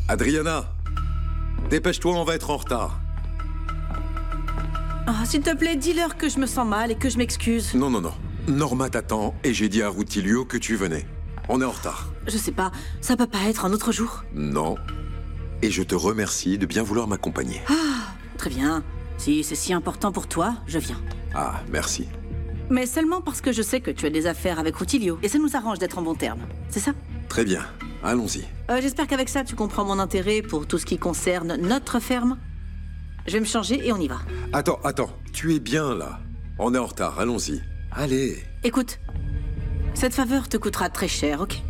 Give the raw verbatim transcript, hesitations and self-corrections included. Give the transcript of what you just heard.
Adriana, dépêche-toi, on va être en retard. Oh, s'il te plaît, dis-leur que je me sens mal et que je m'excuse. Non, non, non. Norma t'attend et j'ai dit à Rutilio que tu venais. On est en retard. Je sais pas, ça peut pas être un autre jour. Non. Et je te remercie de bien vouloir m'accompagner. Ah, très bien. Si c'est si important pour toi, je viens. Ah, merci. Mais seulement parce que je sais que tu as des affaires avec Rutilio. Et ça nous arrange d'être en bon terme. C'est ça? Très bien. Allons-y. Euh, J'espère qu'avec ça, tu comprends mon intérêt pour tout ce qui concerne notre ferme. Je vais me changer et on y va. Attends, attends. Tu es bien, là. On est en retard. Allons-y. Allez. Écoute, cette faveur te coûtera très cher, ok?